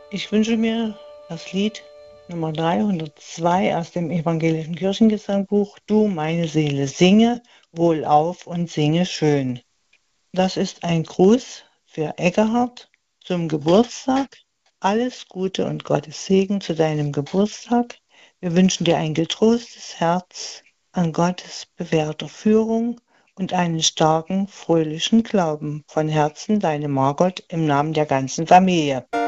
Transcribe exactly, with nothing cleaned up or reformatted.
Ich wünsche mir das Lied Nummer dreihundertzwei aus dem evangelischen Kirchengesangbuch Du, meine Seele, singe wohlauf und singe schön. Das ist ein Gruß für Eckehard zum Geburtstag. Alles Gute und Gottes Segen zu deinem Geburtstag. Wir wünschen dir ein getrostes Herz an Gottes bewährter Führung und einen starken, fröhlichen Glauben. Von Herzen, deine Margot im Namen der ganzen Familie.